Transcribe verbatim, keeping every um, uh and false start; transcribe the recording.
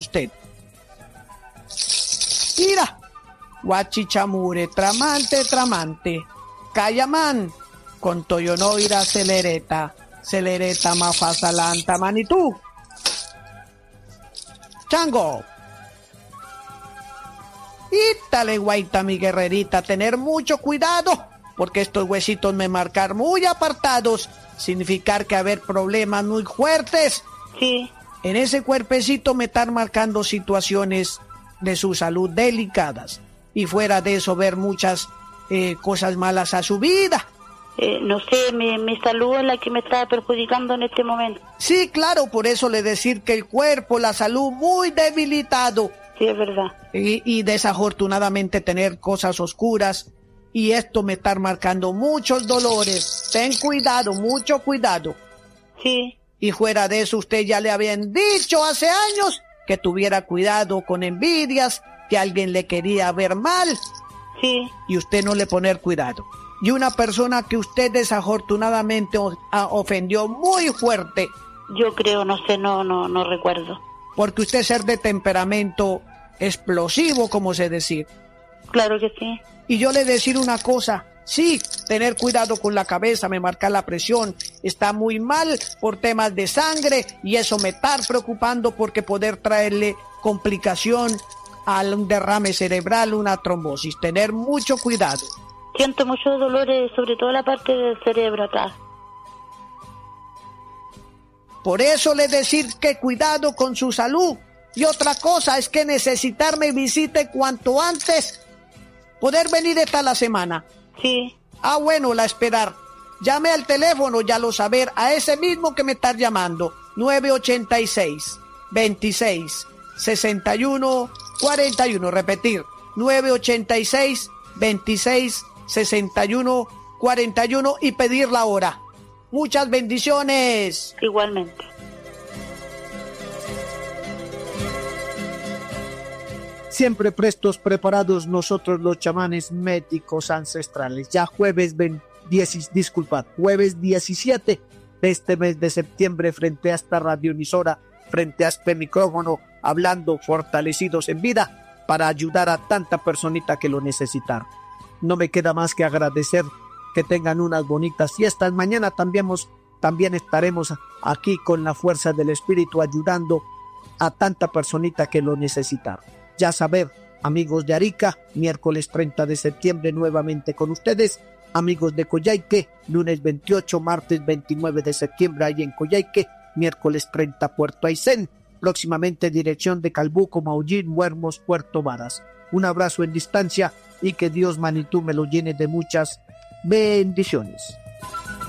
usted. Mira, guachichamure, tramante, tramante, Cayamán, con toyonoira celereta, celereta mafasalanta manitú. Chango. Ítale, guaita, mi guerrerita, tener mucho cuidado, porque estos huesitos me marcar muy apartados, significar que haber problemas muy fuertes. Sí. En ese cuerpecito me están marcando situaciones de su salud delicadas, y fuera de eso ver muchas eh, cosas malas a su vida. Eh, no sé, mi, mi salud es la que me está perjudicando en este momento. Sí, claro, por eso le decir que el cuerpo, la salud muy debilitado. Sí, es verdad. Y, y desafortunadamente tener cosas oscuras, y esto me está marcando muchos dolores. Ten cuidado, mucho cuidado. Sí. Y fuera de eso, usted ya le habían dicho hace años que tuviera cuidado con envidias, que alguien le quería ver mal. Sí. Y usted no le poner cuidado. Y una persona que usted desafortunadamente ofendió muy fuerte. Yo creo, no sé, no, no, no recuerdo. Porque usted ser de temperamento explosivo, como se decir. Claro que sí. Y yo le decir una cosa, sí, tener cuidado con la cabeza, me marca la presión, está muy mal por temas de sangre, y eso me está preocupando porque poder traerle complicación a un derrame cerebral, una trombosis. Tener mucho cuidado. Siento muchos dolores, sobre todo la parte del cerebro atrás. Por eso le decir que cuidado con su salud. Y otra cosa es que necesitarme visite cuanto antes. Poder venir esta la semana. Sí. Ah, bueno, la esperar. Llame al teléfono, ya lo saber, a ese mismo que me está llamando. nueve ochenta y seis, veintiséis, sesenta y uno, cuarenta y uno. Repetir. nueve ochenta y seis, veintiséis, sesenta y uno, cuarenta y uno y pedir la hora. Muchas bendiciones. Igualmente. Siempre prestos, preparados nosotros los chamanes médicos ancestrales. Ya jueves diez, disculpad, jueves diecisiete de este mes de septiembre, frente a esta radioemisora, frente a este micrófono, hablando fortalecidos en vida para ayudar a tanta personita que lo necesita. No me queda más que agradecer que tengan unas bonitas fiestas. Mañana también, también estaremos aquí con la fuerza del Espíritu ayudando a tanta personita que lo necesita. Ya saber, amigos de Arica, miércoles treinta de septiembre nuevamente con ustedes. Amigos de Coyhaique, lunes veintiocho, martes veintinueve de septiembre ahí en Coyhaique, miércoles treinta Puerto Aysén, próximamente dirección de Calbuco, Maullín, Huermos, Puerto Varas. Un abrazo en distancia y que Dios Manitú me lo llene de muchas bendiciones.